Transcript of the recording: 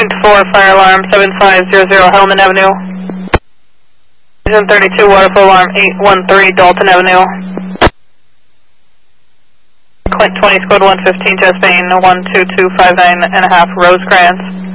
Precinct 4, fire alarm 7500 Hellman Avenue. Precinct 32, water flow alarm 813 Dalton Avenue. Clint 20, squad 115, Chest Main 12259.5 Rosecrans.